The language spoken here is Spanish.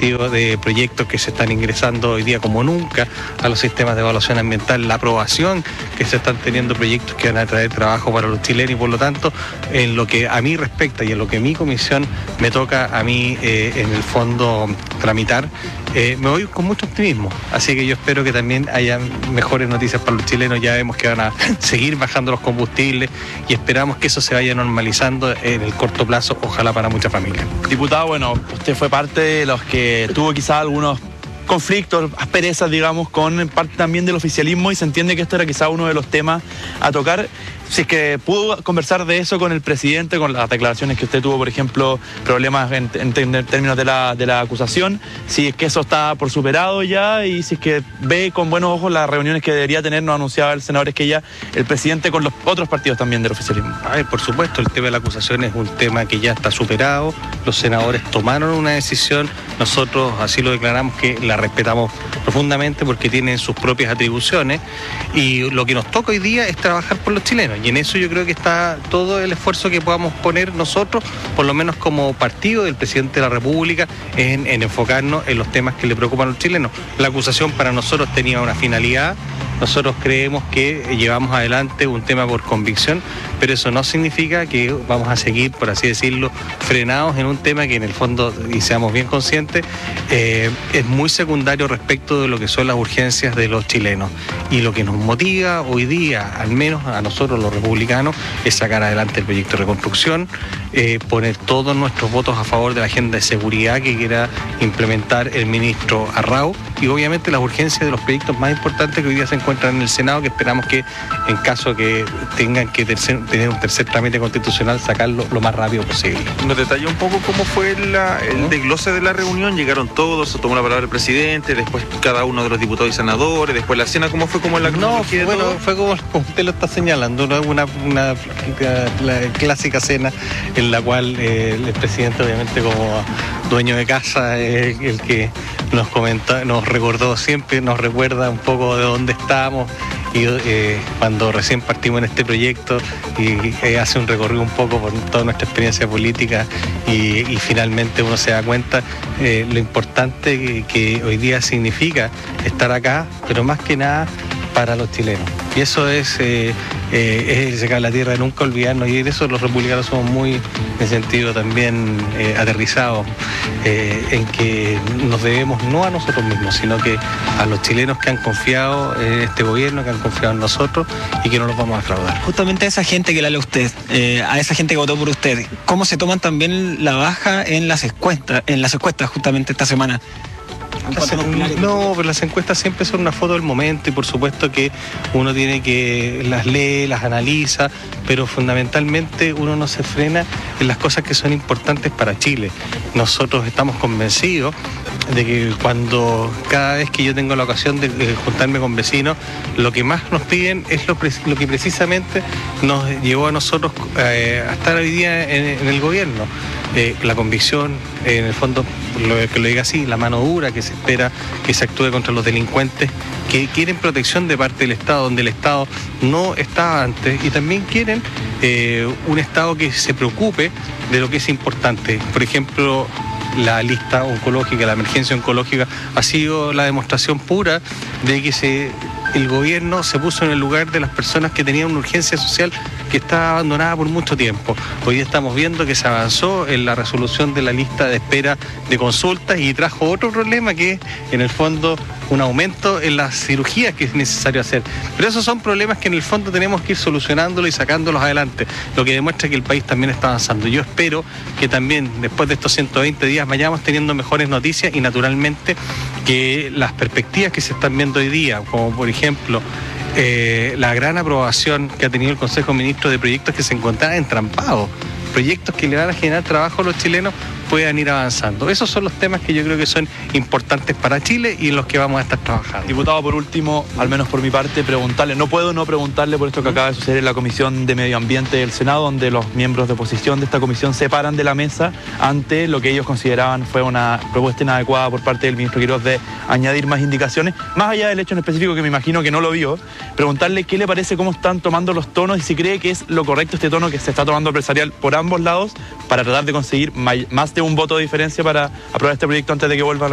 sentido de proyectos que se están ingresando hoy día como nunca a los sistemas de evaluación ambiental, la aprobación que se están teniendo proyectos que van a traer trabajo para los chilenos y por lo tanto, en lo que a mí respecta y en lo que mi comisión me toca a mí en el fondo tramitar, me voy con mucho optimismo. Así que yo espero que también haya mejores noticias para los chilenos. Ya vemos que van a seguir bajando los combustibles y esperamos que eso se vaya normalizando en el corto plazo, ojalá para muchas familias. Diputado, bueno, usted fue parte de los que tuvo quizás algunos conflictos, asperezas, digamos, con parte también del oficialismo, y se entiende que esto era quizá uno de los temas a tocar. Si es que pudo conversar de eso con el presidente, con las declaraciones que usted tuvo, por ejemplo, problemas en términos de la acusación, si es que eso está por superado ya, y si es que ve con buenos ojos las reuniones que debería tener, nos anunciaba el senador Esquella, el presidente con los otros partidos también del oficialismo. Por supuesto, el tema de la acusación es un tema que ya está superado, los senadores tomaron una decisión, nosotros así lo declaramos, que la respetamos profundamente porque tienen sus propias atribuciones, y lo que nos toca hoy día es trabajar por los chilenos. Y en eso yo creo que está todo el esfuerzo que podamos poner nosotros, por lo menos como partido del presidente de la República, en enfocarnos en los temas que le preocupan a los chilenos. La acusación para nosotros tenía una finalidad. Nosotros creemos que llevamos adelante un tema por convicción, pero eso no significa que vamos a seguir, por así decirlo, frenados en un tema que en el fondo, y seamos bien conscientes, es muy secundario respecto de lo que son las urgencias de los chilenos. Y lo que nos motiva hoy día, al menos a nosotros los republicanos, es sacar adelante el proyecto de reconstrucción, poner todos nuestros votos a favor de la agenda de seguridad que quiera implementar el ministro Arrau, y obviamente las urgencias de los proyectos más importantes que hoy día se encuentran en el Senado, que esperamos que en caso que tengan que tener un tercer trámite constitucional, sacarlo lo más rápido posible. ¿Nos detalla un poco cómo fue el desglose de la reunión? ¿Llegaron todos? ¿Se tomó la palabra el presidente? Después cada uno de los diputados y senadores, después la cena, ¿cómo fue como la cronología? No, bueno, fue como usted lo está señalando, una la clásica cena en la cual el presidente, obviamente como dueño de casa, el que nos comenta, nos recordó siempre, nos recuerda un poco de dónde estamos, y cuando recién partimos en este proyecto, y hace un recorrido un poco por toda nuestra experiencia política, y finalmente uno se da cuenta lo importante que hoy día significa estar acá, pero más que nada para los chilenos. Y eso es sacar la tierra de nunca olvidarnos, y en eso los republicanos somos muy, en sentido también aterrizados, en que nos debemos no a nosotros mismos, sino que a los chilenos que han confiado en este gobierno, que han confiado en nosotros, y que no los vamos a defraudar. Justamente a esa gente que la lee usted, a esa gente que votó por usted, ¿cómo se toman también la baja en las encuestas justamente esta semana? No, pero las encuestas siempre son una foto del momento, y por supuesto que uno tiene que las lee, las analiza, pero fundamentalmente uno no se frena en las cosas que son importantes para Chile. Nosotros estamos convencidos de que cada vez que yo tengo la ocasión de juntarme con vecinos, lo que más nos piden es lo que precisamente nos llevó a nosotros a estar hoy día en el gobierno. La convicción, en el fondo, que lo diga así, la mano dura, que se espera que se actúe contra los delincuentes, que quieren protección de parte del Estado, donde el Estado no estaba antes, y también quieren un Estado que se preocupe de lo que es importante. Por ejemplo, la lista oncológica, la emergencia oncológica, ha sido la demostración pura de que el gobierno se puso en el lugar de las personas que tenían una urgencia social que estaba abandonada por mucho tiempo. Hoy día estamos viendo que se avanzó en la resolución de la lista de espera de consultas, y trajo otro problema, que es, en el fondo, un aumento en las cirugías que es necesario hacer. Pero esos son problemas que en el fondo tenemos que ir solucionándolos y sacándolos adelante, lo que demuestra que el país también está avanzando. Yo espero que también después de estos 120 días vayamos teniendo mejores noticias, y naturalmente que las perspectivas que se están viendo hoy día, como por ejemplo la gran aprobación que ha tenido el Consejo de Ministros de proyectos que se encontraban entrampados, proyectos que le van a generar trabajo a los chilenos, puedan ir avanzando. Esos son los temas que yo creo que son importantes para Chile y en los que vamos a estar trabajando. Diputado, por último, al menos por mi parte, preguntarle, no puedo no preguntarle por esto que acaba de suceder en la Comisión de Medio Ambiente del Senado, donde los miembros de oposición de esta comisión se paran de la mesa ante lo que ellos consideraban fue una propuesta inadecuada por parte del ministro Quiroz de añadir más indicaciones, más allá del hecho en específico que me imagino que no lo vio. Preguntarle qué le parece, cómo están tomando los tonos, y si cree que es lo correcto este tono que se está tomando empresarial por ambos lados para tratar de conseguir más de un voto de diferencia para aprobar este proyecto antes de que vuelva a la